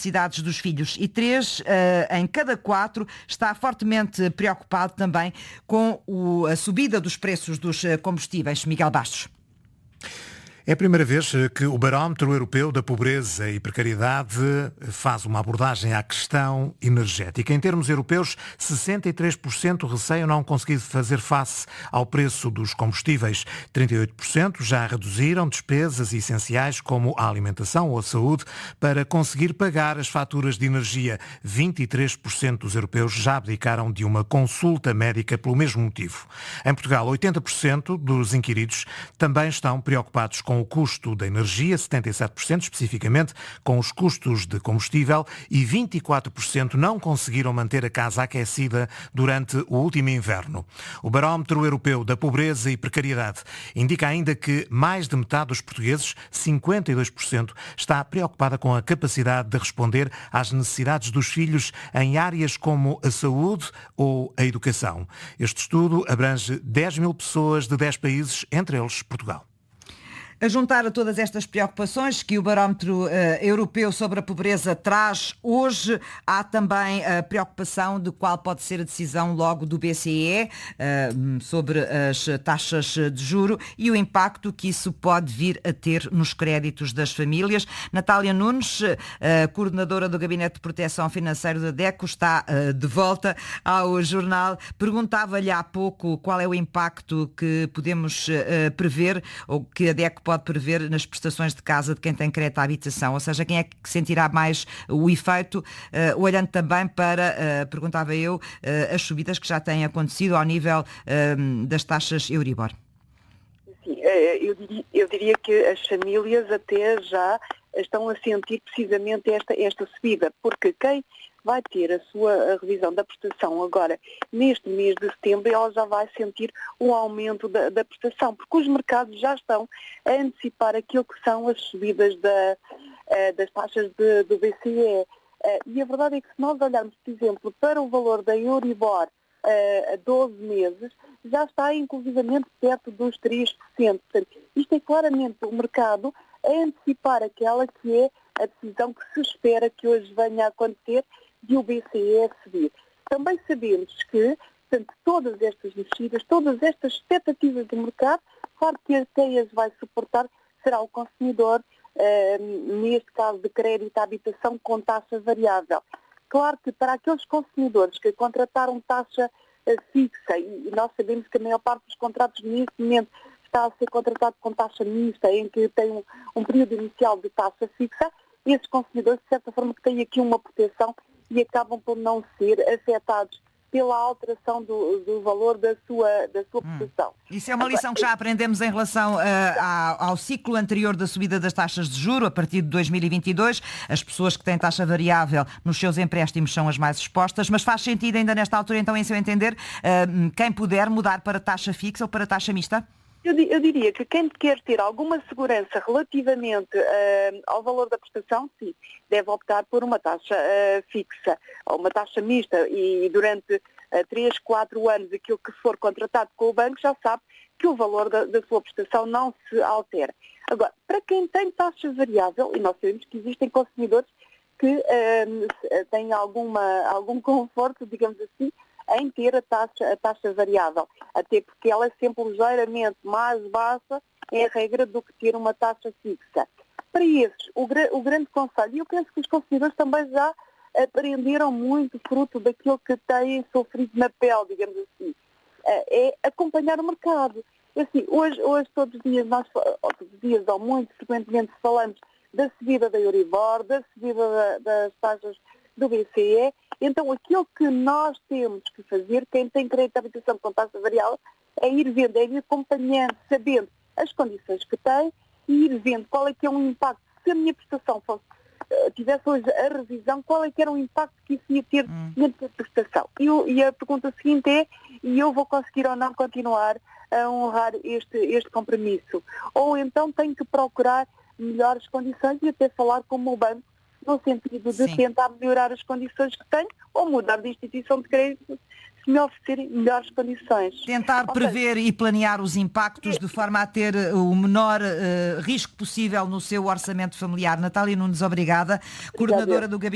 necessidades dos filhos. E 3 em cada 4 está fortemente preocupado também com a subida dos preços dos combustíveis. Miguel Bastos. É a primeira vez que o Barómetro Europeu da Pobreza e Precariedade faz uma abordagem à questão energética. Em termos europeus, 63% receiam não conseguir fazer face ao preço dos combustíveis. 38% já reduziram despesas essenciais como a alimentação ou a saúde para conseguir pagar as faturas de energia. 23% dos europeus já abdicaram de uma consulta médica pelo mesmo motivo. Em Portugal, 80% dos inquiridos também estão preocupados com o custo da energia, 77% especificamente com os custos de combustível e 24% não conseguiram manter a casa aquecida durante o último inverno. O Barómetro Europeu da Pobreza e Precariedade indica ainda que mais de metade dos portugueses, 52%, está preocupada com a capacidade de responder às necessidades dos filhos em áreas como a saúde ou a educação. Este estudo abrange 10 mil pessoas de 10 países, entre eles Portugal. A juntar a todas estas preocupações que o Barómetro Europeu sobre a Pobreza traz hoje, há também a preocupação de qual pode ser a decisão logo do BCE sobre as taxas de juro e o impacto que isso pode vir a ter nos créditos das famílias. Natália Nunes, coordenadora do Gabinete de Proteção Financeira da DECO, está de volta ao jornal. Perguntava-lhe há pouco qual é o impacto que podemos prever ou que a DECO pode prever nas prestações de casa de quem tem crédito à habitação, ou seja, quem é que sentirá mais o efeito, olhando também para, perguntava eu, as subidas que já têm acontecido ao nível das taxas Euribor. Sim, eu diria que as famílias até já estão a sentir precisamente esta subida, porque quem vai ter a sua revisão da prestação agora, neste mês de setembro, ela já vai sentir um aumento da prestação, porque os mercados já estão a antecipar aquilo que são as subidas das taxas do BCE. E a verdade é que se nós olharmos, por exemplo, para o valor da Euribor a 12 meses, já está inclusivamente perto dos 3%. Portanto, isto é claramente o mercado a antecipar aquela que é a decisão que se espera que hoje venha a acontecer de o BCE subir. Também sabemos que, portanto, todas estas mexidas, todas estas expectativas do mercado, claro que quem as vai suportar será o consumidor, neste caso de crédito à habitação com taxa variável. Claro que para aqueles consumidores que contrataram taxa fixa, e nós sabemos que a maior parte dos contratos neste momento está a ser contratado com taxa mista, em que tem um período inicial de taxa fixa, esses consumidores, de certa forma, que têm aqui uma proteção e acabam por não ser afetados pela alteração do valor da sua proteção. Isso é uma lição que já aprendemos em relação ao ciclo anterior da subida das taxas de juro, a partir de 2022. As pessoas que têm taxa variável nos seus empréstimos são as mais expostas, mas faz sentido ainda nesta altura, então, em seu entender, quem puder mudar para taxa fixa ou para taxa mista? Eu diria que quem quer ter alguma segurança relativamente ao valor da prestação, sim, deve optar por uma taxa fixa ou uma taxa mista e durante 3, 4 anos aquilo que for contratado com o banco já sabe que o valor da sua prestação não se altera. Agora, para quem tem taxa variável, e nós sabemos que existem consumidores que têm algum conforto, digamos assim, em ter a taxa variável, até porque ela é sempre ligeiramente mais baixa, é a regra, do que ter uma taxa fixa. Para esses, o grande conselho, e eu penso que os consumidores também já aprenderam muito fruto daquilo que têm sofrido na pele, digamos assim, é acompanhar o mercado. Assim, hoje todos os dias, ou muito frequentemente falamos da subida da Euribor, da subida das taxas do BCE. Então, aquilo que nós temos que fazer, quem tem crédito de habitação com taxa variável, é ir vendo, é ir acompanhando, sabendo as condições que tem e ir vendo qual é que é um impacto. Se a minha prestação tivesse hoje a revisão, qual é que era o impacto que isso ia ter dentro da prestação. E a pergunta seguinte é, e eu vou conseguir ou não continuar a honrar este compromisso? Ou então tenho que procurar melhores condições e até falar com o meu banco, no sentido de tentar melhorar as condições que tenho ou mudar de instituição de crédito se me oferecerem melhores condições. Tentar prever e planear os impactos de forma a ter o menor risco possível no seu orçamento familiar. Natália Nunes, obrigada. Coordenadora do Gabinete